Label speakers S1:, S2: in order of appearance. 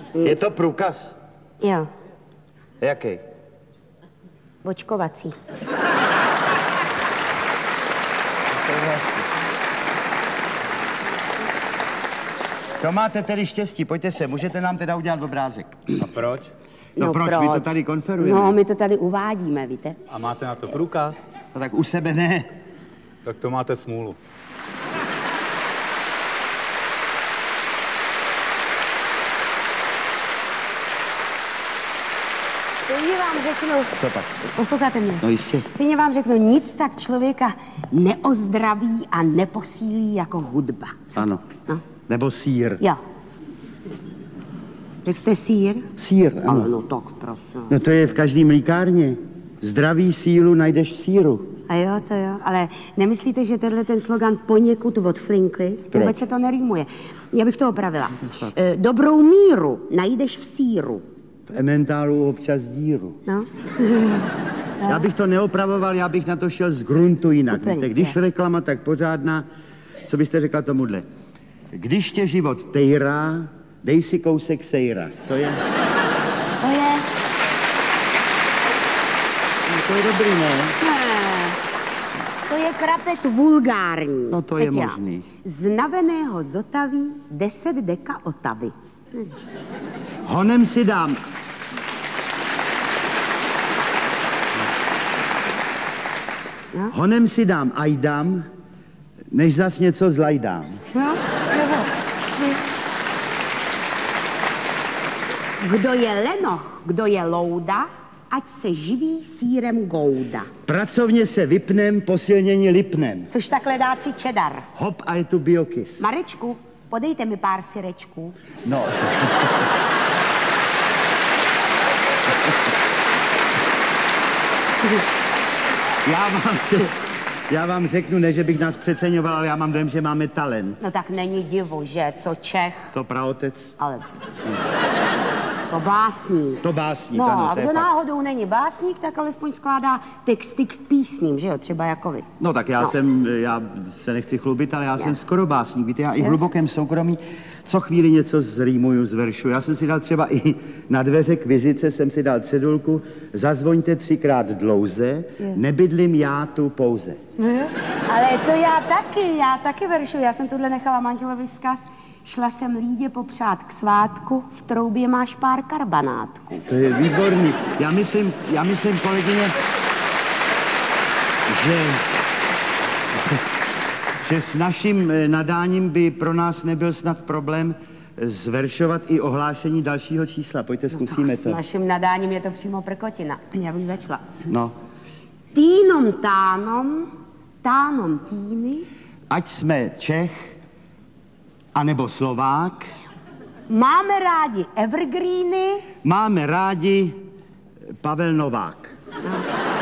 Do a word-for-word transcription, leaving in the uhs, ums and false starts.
S1: Je to průkaz?
S2: Jo.
S1: Jaký?
S2: Očkovací.
S1: To máte tedy štěstí, pojďte se, můžete nám teda udělat obrázek.
S3: A proč?
S1: No, no proč? proč? My to tady konferujeme.
S2: No, my to tady uvádíme, víte?
S3: A máte na to průkaz?
S1: No tak u sebe ne.
S3: Tak to máte smůlu.
S2: Stejně vám řeknu...
S1: Co pak?
S2: Posloucháte mě?
S1: No jistě.
S2: Stejně vám řeknu, nic tak člověka neozdraví a neposílí jako hudba. Co?
S1: Ano.
S2: No.
S1: Nebo sýr.
S2: Jo. Řekl jste sýr?
S1: Sýr, ano.
S2: Ale no tak prosím.
S1: No to je v každý mlíkárně. Zdraví sílu najdeš v sýru.
S2: A jo, to jo, ale nemyslíte, že tenhle ten slogan poněkud odflinkli? Vůbec se to nerýmuje. Já bych to opravila. E, dobrou míru najdeš v sýru.
S1: V ementálu občas díru.
S2: No.
S1: Já bych to neopravoval, já bych na to šel z gruntu jinak.
S2: Úplně,
S1: Víte, když
S2: je.
S1: reklama, tak pořádná. Co byste řekla tomuhle? Když tě život tejrá, dej si kousek sejra. To je...
S2: To je...
S1: No, to je dobrý, ne?
S2: Ne. To je krapet vulgární.
S1: No, to je
S2: Teď já.
S1: možný.
S2: Z naveného zotaví deset deka otavy. Hm.
S1: Honem si dám.
S2: No?
S1: Honem si dám ajdám, než zas něco zlajdám.
S2: No, kdo je lenoch, kdo je louda, ať se živí sýrem gouda.
S1: Pracovně se vypnem, posilnění lipnem.
S2: Což takhle dáci čedar.
S1: Hop a je tu biokys.
S2: Marečku, podejte mi pár syrečků.
S1: No. Já vám, já vám řeknu, ne, že bych nás přeceňoval, ale já mám dojem, že máme talent.
S2: No tak není divu, že? Co Čech?
S1: To praotec.
S2: Ale... To básník.
S1: To básník,
S2: No
S1: ano,
S2: a
S1: to
S2: kdo
S1: je fakt.
S2: náhodou není básník, tak alespoň skládá texty k písním, že jo? Třeba jako vy.
S1: No tak já
S2: No.
S1: jsem, já se nechci chlubit, ale já
S2: Je.
S1: jsem skoro básník. Víte, já i v
S2: Je.
S1: hlubokém soukromí co chvíli něco zrýmuju, zveršu. Já jsem si dal třeba i na dveře k vizice, jsem si dal cedulku, zazvoňte třikrát dlouze,
S2: Je.
S1: nebydlím já tu pouze.
S2: No, ale to já taky, já taky veršu. Já jsem tuhle nechala manželovi vzkaz. Šla jsem Lídě popřát k svátku, v troubě máš pár karbanátků.
S1: To je výborný. Já myslím, já myslím, kolegyně, že, že s naším eh, nadáním by pro nás nebyl snad problém zveršovat i ohlášení dalšího čísla. Pojďte, zkusíme
S2: S
S1: to.
S2: naším nadáním je to přímo prkotina. Já bych začala.
S1: No.
S2: Týnom tánom, tánom týny,
S1: Ať jsme Čech, anebo Slovák,
S2: máme rádi evergreeny.
S1: máme rádi Pavel Novák.